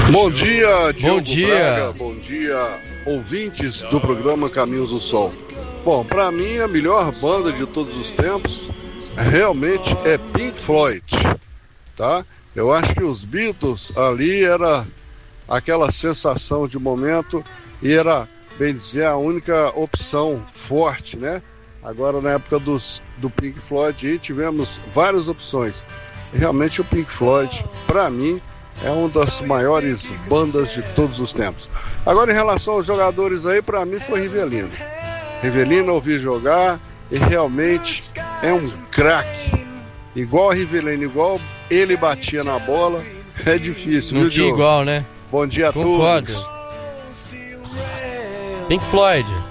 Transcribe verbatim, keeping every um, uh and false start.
Bom dia, Diogo Bom dia. Braga. Bom dia, ouvintes do programa Caminhos do Sol. Bom, pra mim a melhor banda de todos os tempos realmente é Pink Floyd, tá? Eu acho que os Beatles ali era aquela sensação de momento e era, bem dizer, a única opção forte, né? Agora na época dos, do Pink Floyd aí, tivemos várias opções. E realmente o Pink Floyd, pra mim, é uma das maiores bandas de todos os tempos. Agora em relação aos jogadores aí, pra mim foi Rivelino. Rivelino eu ouvi jogar e realmente é um craque. Igual a Rivelino, igual ele batia na bola, é difícil, Não viu, tinha Diogo? igual, né? Bom dia a Concordo. todos. Pink Floyd.